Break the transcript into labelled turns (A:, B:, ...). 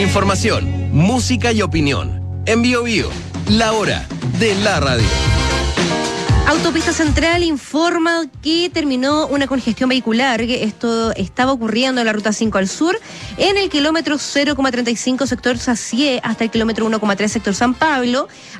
A: Información, música y opinión. En Bio Bio, la hora de la radio.
B: Autopista Central informa que terminó una congestión vehicular. Esto estaba ocurriendo en la ruta 5 al sur, en el kilómetro 0,35 sector Sacié hasta el kilómetro 1,3 sector San Pablo.